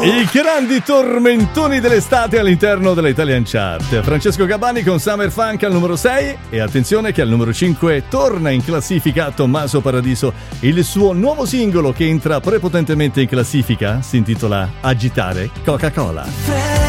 I grandi tormentoni dell'estate all'interno della Italian Chart. Francesco Gabbani con Summer Funk al numero 6 e attenzione che al numero 5 torna in classifica Tommaso Paradiso. Il suo nuovo singolo che entra prepotentemente in classifica si intitola Agitare Coca-Cola.